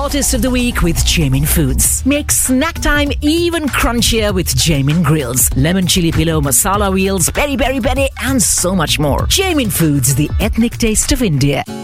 taste of the week with Jamin Foods. Make snack time even crunchier with Jamin Grills, lemon chili pillow, masala wheels, peri peri peri, and so much more. Jamin Foods, the ethnic taste of India.